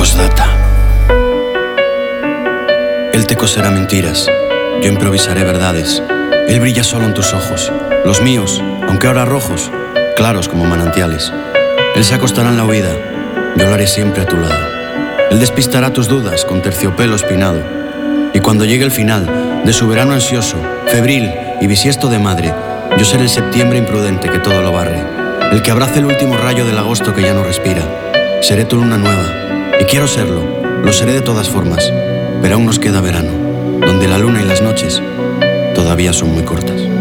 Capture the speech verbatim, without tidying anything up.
Postdata. Él te coserá mentiras, yo improvisaré verdades. Él brilla solo en tus ojos, los míos, aunque ahora rojos, claros como manantiales. Él se acostará en la huida, yo lo haré siempre a tu lado. Él despistará tus dudas con terciopelo espinado. Y cuando llegue el final de su verano ansioso, febril y bisiesto de madre, yo seré el septiembre imprudente que todo lo barre, el que abrace el último rayo del agosto que ya no respira. Seré tu luna nueva, y quiero serlo, lo seré de todas formas, pero aún nos queda verano, donde la luna y las noches todavía son muy cortas.